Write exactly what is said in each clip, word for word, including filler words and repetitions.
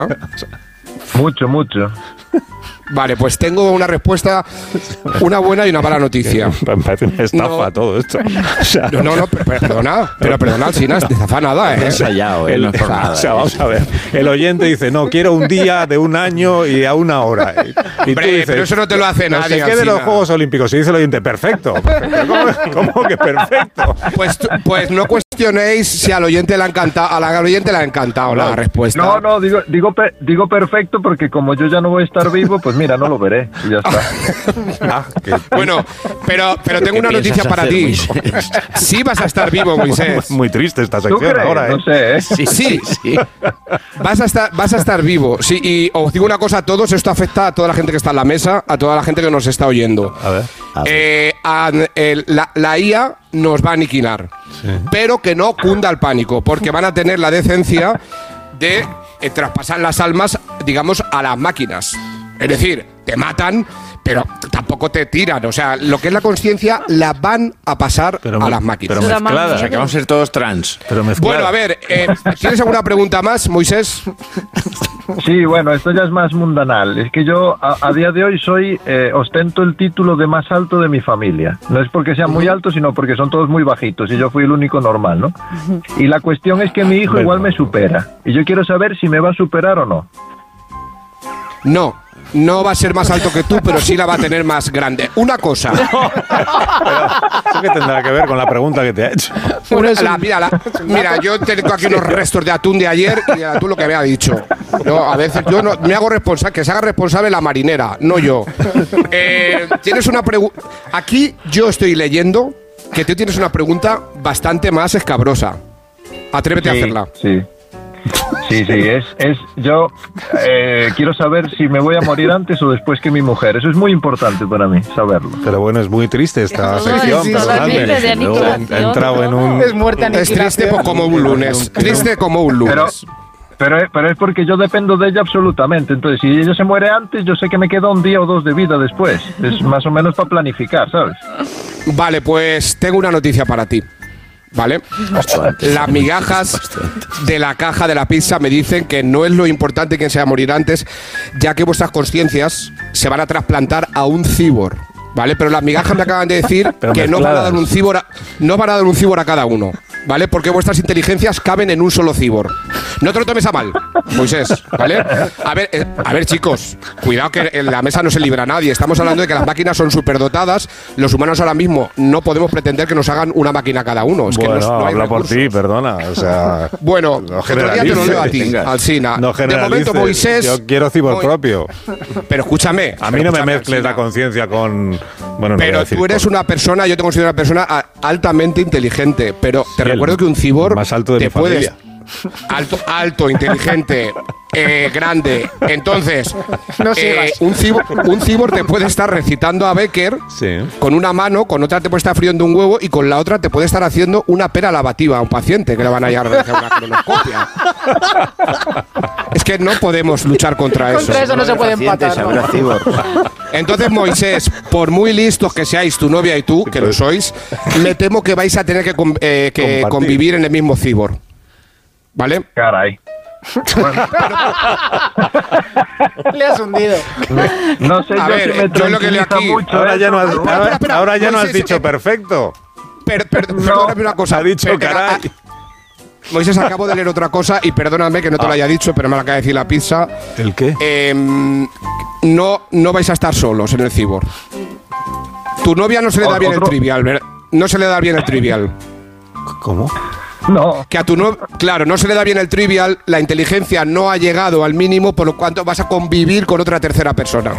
Mucho, mucho. Vale, pues tengo una respuesta, una buena y una mala noticia. Me parece una estafa no, todo esto. O sea, no, no, no, pero, perdona, pero perdona, Alsina, de zafa nada, ¿eh? Ensayado, ¿eh? el, No es por nada, o sea, ¿eh? vamos a ver. El oyente dice, no, quiero un día de un año y a una hora. Y Hombre, tú dices, pero eso no te lo hace no nadie, sé qué de los Alsina. Juegos Olímpicos. Y dice el oyente, perfecto. perfecto. ¿Cómo, cómo que perfecto? Pues, pues no cuestionéis si al oyente le ha encantado, al oyente le ha encantado la respuesta. No, no, digo, digo, pe- digo perfecto porque como yo ya no voy a estar vivo, pues mira, no lo veré y ya está. Ah, que- Bueno, pero, pero tengo ¿Qué una noticia piensas para hacer, ti. Moisés? Sí vas a estar vivo, Moisés. Muy triste esta ¿Tú sección crees? ahora, ¿eh? No sé, ¿eh? Sí, sí, sí. Vas a estar, vas a estar vivo. Sí, y os digo una cosa a todos, esto afecta a toda la gente que está en la mesa, a toda la gente que nos está oyendo. A ver. A ver. Eh, a- el- la, la I A nos va a aniquilar. Pero que no cunda el pánico, porque van a tener la decencia de eh, traspasar las almas, digamos, a las máquinas. Es decir, te matan, pero tampoco te tiran. O sea, lo que es la conciencia la van a pasar Pero a me- las máquinas. pero Da más mezclada. O sea, que vamos a ser todos trans. Pero mezclada. Bueno, a ver, eh, ¿tienes alguna pregunta más, Moisés? Sí, bueno, esto ya es más mundanal. Es que yo a, a día de hoy soy, eh, ostento el título de más alto de mi familia. No es porque sean muy altos, sino porque son todos muy bajitos y yo fui el único normal, ¿no? Y la cuestión es que mi hijo Bueno. igual me supera. Y yo quiero saber si me va a superar o no. No, no va a ser más alto que tú, pero sí la va a tener más grande. Una cosa. ¿Eso qué tendrá que ver con la pregunta que te ha hecho? Una- la- mira, la- mira, yo tengo aquí unos restos de atún de ayer y el atún lo que me ha dicho. Yo, a veces yo no, me hago responsable, que se haga responsable la marinera, no yo. Eh, tienes una pregunta. Aquí yo estoy leyendo que tú tienes una pregunta bastante más escabrosa. Atrévete a hacerla. Sí. Sí, sí, es, es yo eh, quiero saber si me voy a morir antes o después que mi mujer. Eso es muy importante para mí, saberlo. Pero bueno, es muy triste esta Ay, sección, sí, perdonadme. totalmente, de Luego aniquilación, ha entrado en un... Es muerte Es triste po- como un lunes. Triste como un Pero, lunes. pero, pero es porque yo dependo de ella absolutamente. Entonces, si ella se muere antes, yo sé que me queda un día o dos de vida después. Es más o menos para planificar, ¿sabes? Vale, pues tengo una noticia para ti. ¿Vale? Las migajas de la caja de la pizza me dicen que no es lo importante quién se va a morir antes, ya que vuestras conciencias se van a trasplantar a un cibor. ¿Vale? Pero las migajas me acaban de decir Pero que no van a mezcladas. dar un cibor a, no van a dar un cibor a cada uno. ¿Vale? Porque vuestras inteligencias caben en un solo cibor. No te lo tomes a mal, Moisés, ¿vale? A ver, eh, a ver, chicos, cuidado que en la mesa no se libra nadie. Estamos hablando de que las máquinas son superdotadas. Los humanos ahora mismo no podemos pretender que nos hagan una máquina cada uno. Es que Bueno, no, no hay habla por recursos. ti, perdona. O sea, Bueno, no otro día te lo leo a ti, generalices. Alsina. No de momento, generalices. Moisés. Yo quiero cibor Mo- propio. Pero escúchame. A mí pero no me escúchame, mezcles la Alsina. conciencia con... Bueno, no voy a Pero decir tú eres con- una persona, yo te considero una persona a- altamente inteligente. Pero te Sí, el recuerdo que un cibor más alto de te mi puedes. familia. Alto, alto, inteligente, eh, grande. Entonces, No eh, sigas. un, cibor, un cibor te puede estar recitando a Becker Sí. con una mano, con otra te puede estar friendo un huevo y con la otra te puede estar haciendo una pera lavativa a un paciente que le van a llegar a realizar una colonoscopia. Es que no podemos luchar contra eso. Contra eso no se puede Pacientes, empatar. habrá ¿no? cibor. Entonces, Moisés, por muy listos que seáis tu novia y tú, que lo sois, me temo que vais a tener que, con- eh, que Compartir. convivir en el mismo cibor. ¿Vale? Caray. Le has hundido. No sé A yo ver, si me yo lo que leo tranquiliza aquí- mucho. Ahora ¿eh? ya no has, espera, ahora, espera, ahora ya no has Moisés, dicho eh, perfecto. Per- per- perdóname una cosa. Ha dicho Per- caray. ah, Moisés, acabo de leer otra cosa y perdóname que no te lo haya dicho, pero me lo acaba de decir la pizza. ¿El qué? Em, no, no vais a estar solos en el cibor. Tu novia no se le da bien el Otro- trivial, ¿verdad? No se le da bien el trivial. ¿Cómo? No, Que a tu novia, claro, no se le da bien el trivial, la inteligencia no ha llegado al mínimo, por lo cuanto vas a convivir con otra tercera persona.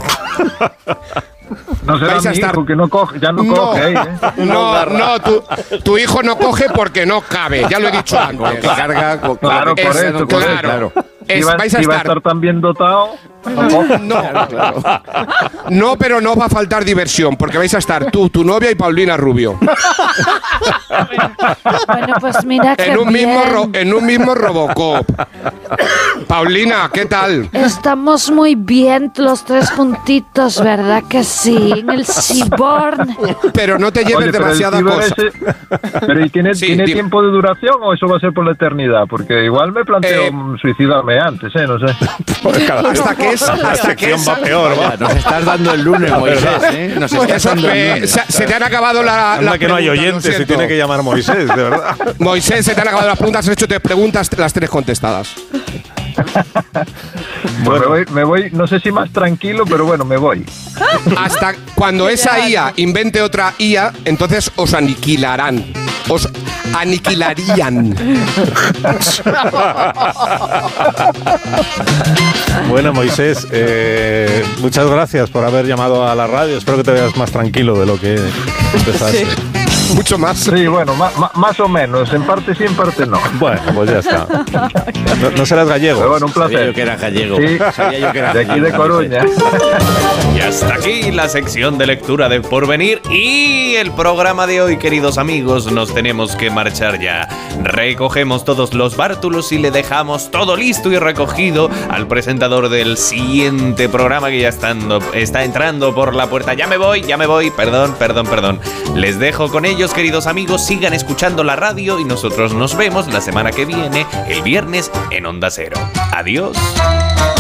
no será vais a mi estar- hijo que no coge, ya no, No, coge, ¿eh? no, no, tu, tu hijo no coge porque no cabe, ya lo he dicho antes. Que carga con, con Claro, lo que por sea, eso, no por coge, eso. Claro. Es- Si va, vais a si va a estar. estar tan bien dotado, no coge. No, no, pero no va a faltar diversión, porque vais a estar tú, tu novia y Paulina Rubio. Bueno, pues mira que En un, mismo bien. ro- en un mismo Robocop. Paulina, ¿qué tal? Estamos muy bien los tres juntitos, ¿verdad que sí? En el Seaborn. Pero no te lleves Oye, pero el demasiada ciber cosa. ese- pero ¿y tiene, Sí, ¿tiene dime. tiempo de duración o eso va a ser por la eternidad? Porque igual me planteo Eh, mm, suicidarme antes, ¿eh? No sé. Hasta que es, hasta que es, va peor, va. Vaya, nos estás dando el lunes, Moisés, ¿eh? Nos estás eso, dando el eh, lunes. se, se te han acabado la, Anda las que no hay preguntas, lo oyentes, se siento. tiene que llamar Moisés, de verdad. Moisés, se te han acabado las preguntas, has hecho tres preguntas, las tres contestadas. Pues me, voy, me voy, no sé si más tranquilo, pero bueno, me voy. Hasta cuando esa I A invente otra I A, entonces os aniquilarán. Os aniquilarían. Bueno, Moisés, eh, muchas gracias por haber llamado a la radio. Espero que te veas más tranquilo de lo que empezaste. Mucho más. Sí, bueno, ma- ma- más o menos. En parte sí, en parte no. Bueno, pues ya está. No, no serás gallego. Pero bueno, un Sabía placer. yo que era gallego. Sí, Sabía yo que era de aquí de gallego, Coruña. Y hasta aquí la sección de lectura de Porvenir y el programa de hoy, queridos amigos. Nos tenemos que marchar ya. Recogemos todos los bártulos y le dejamos todo listo y recogido al presentador del siguiente programa que ya estando, está entrando por la puerta. Ya me voy, ya me voy. Perdón, perdón, perdón. Les dejo con ellos, queridos amigos. Sigan escuchando la radio y nosotros nos vemos la semana que viene, el viernes, en Onda Cero. Adiós.